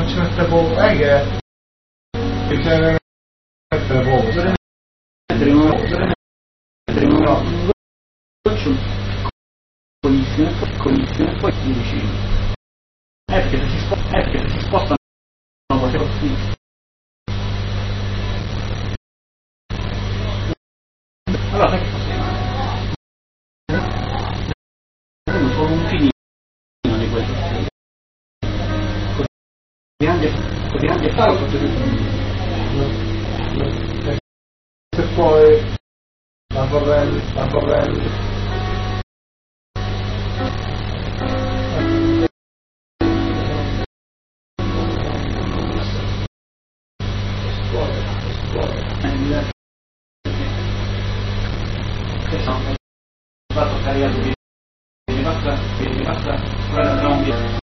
ci mette poco, che c'è da mettere poco. Cognizione poi ti dici perché se si spostano qualche cosa. Allora sai che facciamo? Facciamo solo un filino di questo così anche fatto e poi la corrente fatto carriera di passa,